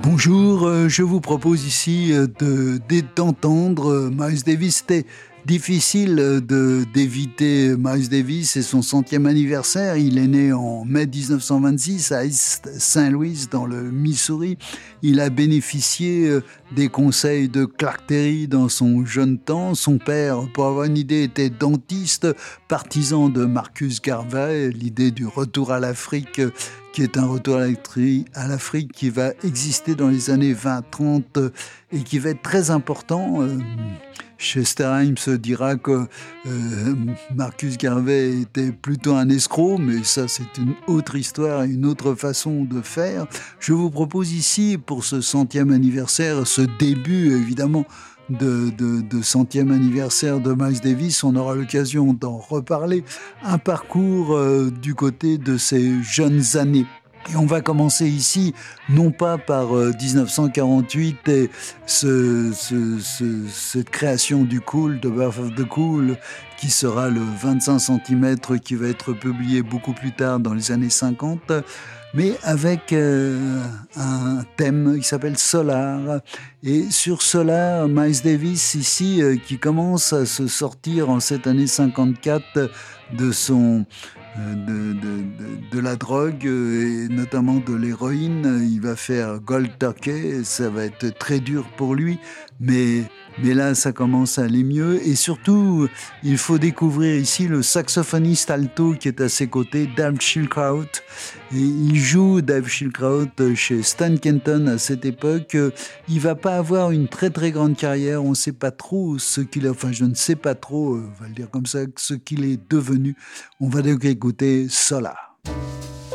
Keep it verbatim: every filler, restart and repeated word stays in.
Bonjour, euh, je vous propose ici euh, de, d'entendre euh, Miles Davis. C'était difficile euh, de, d'éviter Miles Davis et son centième anniversaire. Il est né en mai dix-neuf cent vingt-six à East Saint Louis dans le Missouri. Il a bénéficié euh, des conseils de Clark Terry dans son jeune temps. Son père, pour avoir une idée, était dentiste, partisan de Marcus Garvey, l'idée du retour à l'Afrique euh, qui est un retour à l'Afri- à l'Afrique qui va exister dans les années vingt trente euh, et qui va être très important. Euh, Chester Himes dira que euh, Marcus Garvey était plutôt un escroc, mais ça c'est une autre histoire et une autre façon de faire. Je vous propose ici, pour ce centième anniversaire, ce début évidemment de, de, de centième anniversaire de Miles Davis, on aura l'occasion d'en reparler, un parcours euh, du côté de ses jeunes années. Et on va commencer ici, non pas par euh, dix-neuf cent quarante-huit et ce, ce, ce, cette création du Cool, The Birth of the Cool, qui sera le vingt-cinq centimètres qui va être publié beaucoup plus tard dans les années cinquante, mais avec euh, un thème qui s'appelle Solar. Et sur Solar, Miles Davis ici, euh, qui commence à se sortir en cette année cinquante-quatre de son... De, de, de, de la drogue et notamment de l'héroïne. Il va faire Cold Turkey, ça va être très dur pour lui, mais, mais là ça commence à aller mieux. Et surtout, il faut découvrir ici le saxophoniste alto qui est à ses côtés, Dave Schildkraut. Et il joue Dave Schildkraut chez Stan Kenton à cette époque. Il va pas avoir une très très grande carrière, on ne sait pas trop ce qu'il est, enfin je ne sais pas trop, on va le dire comme ça, ce qu'il est devenu. On va donc écouter Solar.